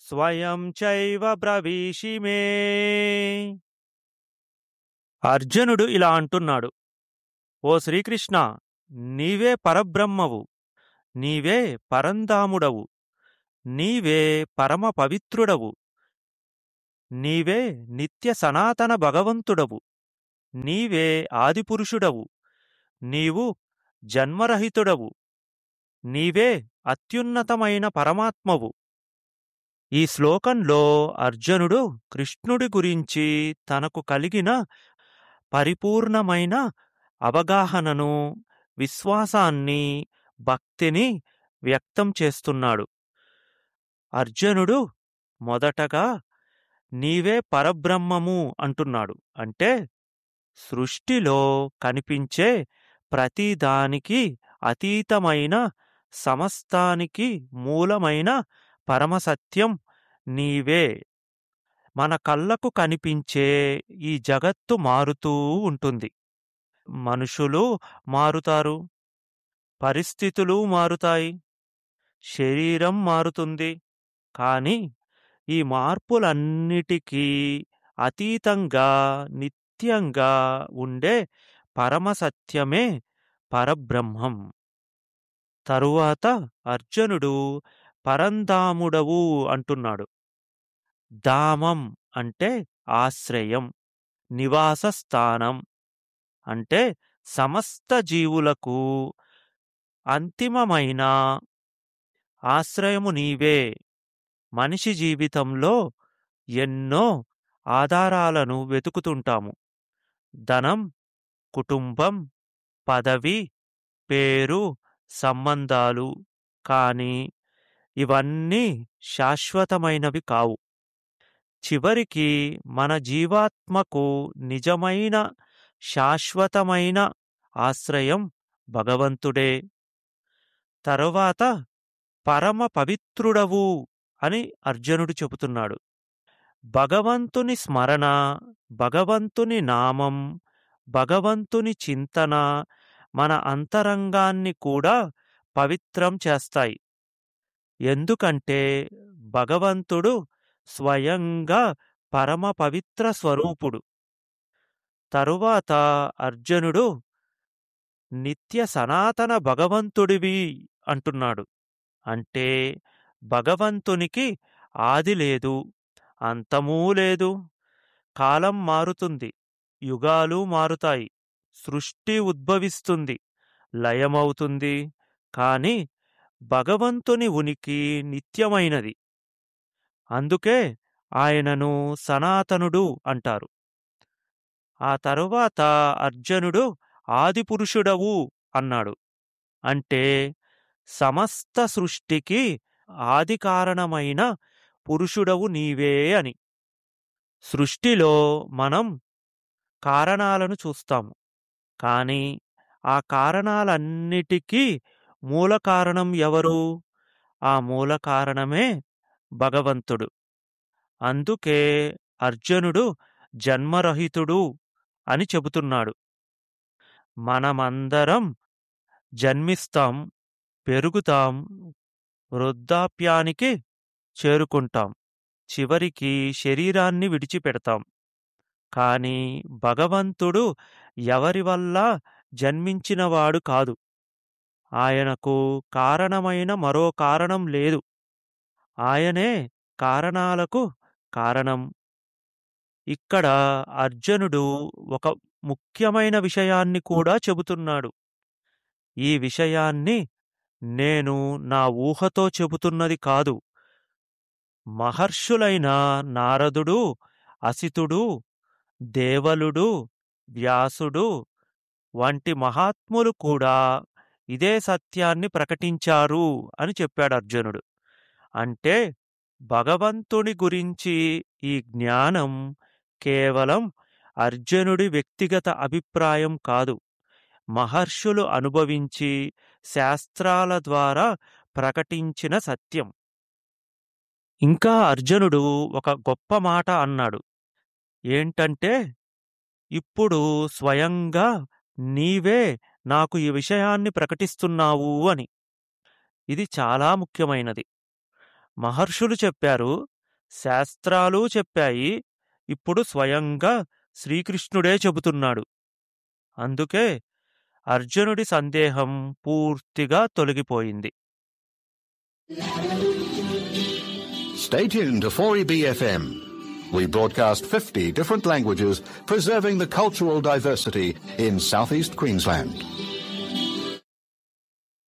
స్వయం చైవ బ్రవీషి మే. అర్జునుడు ఇలా అంటున్నాడు: ఓ శ్రీకృష్ణ, నీవే పరబ్రహ్మవు, నీవే పరంధాముడవు, నీవే పరమ పవిత్రుడవు, నీవే నిత్య సనాతన భగవంతుడవు, నీవే ఆదిపురుషుడవు, నీవు జన్మరహితుడవు, నీవే అత్యున్నతమైన పరమాత్మవు. ఈ శ్లోకంలో అర్జునుడు కృష్ణుడి గురించి తనకు కలిగిన పరిపూర్ణమైన అవగాహనను, విశ్వాసాన్ని, భక్తిని వ్యక్తం చేస్తున్నాడు. అర్జునుడు మొదటగా నీవే పరబ్రహ్మము అంటున్నాడు. అంటే సృష్టిలో కనిపించే ప్రతిదానికి అతీతమైన, సమస్తానికి మూలమైన పరమసత్యం నీవే. మన కళ్ళకు కనిపించే ఈ జగత్తు మారుతూ ఉంటుంది. మనుషులు మారుతారు, పరిస్థితులు మారుతాయి, శరీరం మారుతుంది. కాని ఈ మార్పులన్నిటికీ అతీతంగా నిత్యంగా ఉండే పరమసత్యమే పరబ్రహ్మం. తరువాత అర్జునుడు పరంధాముడవు అంటున్నాడు. ధామం అంటే ఆశ్రయం, నివాస స్థానం. అంటే సమస్త జీవులకు అంతిమమైన ఆశ్రయము నీవే. మనిషి జీవితంలో ఎన్నో ఆధారాలను వెతుకుతుంటాము. ధనం, కుటుంబం, పదవి, పేరు, సంబంధాలు. కాని ఇవన్నీ శాశ్వతమైనవి కావు. చివరికి మన జీవాత్మకు నిజమైన శాశ్వతమైన ఆశ్రయం భగవంతుడే. తరువాత పరమ పవిత్రుడవు అని అర్జునుడు చెబుతున్నాడు. భగవంతుని స్మరణ, భగవంతుని నామం, భగవంతుని చింతన మన అంతరంగాన్ని కూడా పవిత్రం చేస్తాయి. ఎందుకంటే భగవంతుడు స్వయంగా పరమ పవిత్ర స్వరూపుడు. తరువాత అర్జునుడు నిత్య సనాతన భగవంతుడివి అంటున్నాడు. అంటే భగవంతునికి ఆది లేదు, అంతమూ లేదు. కాలం మారుతుంది, యుగాలు మారుతాయి, సృష్టి ఉద్భవిస్తుంది, లయమవుతుంది. కాని భగవంతుని ఉనికి నిత్యమైనది. అందుకే ఆయనను సనాతనుడు అంటారు. ఆ తరువాత అర్జునుడు ఆదిపురుషుడవు అన్నాడు. అంటే సమస్త సృష్టికి ఆది కారణమైన పురుషుడవు నీవే అని. సృష్టిలో మనం కారణాలను చూస్తాము, కాని ఆ కారణాలన్నిటికీ మూల కారణం ఎవరు? ఆ మూల కారణమే భగవంతుడు. అందుకే అర్జునుడు జన్మరహితుడు అని చెబుతున్నాడు. మనమందరం జన్మిస్తాం, పెరుగుతాం, వృద్ధాప్యానికి చేరుకుంటాం, చివరికి శరీరాన్ని విడిచిపెడతాం. కాని భగవంతుడు ఎవరి వల్ల జన్మించినవాడు కాదు. ఆయనకు కారణమైన మరో కారణం లేదు. ఆయనే కారణాలకు కారణం. ఇక్కడ అర్జునుడు ఒక ముఖ్యమైన విషయాన్ని కూడా చెబుతున్నాడు. ఈ విషయాన్ని నేను నా ఊహతో చెబుతున్నది కాదు. మహర్షులైన నారదుడు, అసితుడు, దేవలుడు, వ్యాసుడు వంటి మహాత్ములు కూడా ఇదే సత్యాన్ని ప్రకటించారు అని చెప్పాడు అర్జునుడు. అంటే భగవంతుని గురించి ఈ జ్ఞానం కేవలం అర్జునుడి వ్యక్తిగత అభిప్రాయం కాదు, మహర్షులు అనుభవించి శాస్త్రాల ద్వారా ప్రకటించిన సత్యం. ఇంకా అర్జునుడు ఒక గొప్ప మాట అన్నాడు. ఏంటంటే, ఇప్పుడు స్వయంగా నీవే నాకు ఈ విషయాన్ని ప్రకటిస్తున్నావు అని. ఇది చాలా ముఖ్యమైనది. మహర్షులు చెప్పారు, శాస్త్రాలు చెప్పాయి. ఇప్పుడు స్వయంగా శ్రీకృష్ణుడే చెబుతున్నాడు. అందుకే అర్జునుడి సందేహం పూర్తిగా తొలగిపోయింది. Stay tuned to 4EB FM. We broadcast 50 different languages, preserving the cultural diversity in southeast Queensland.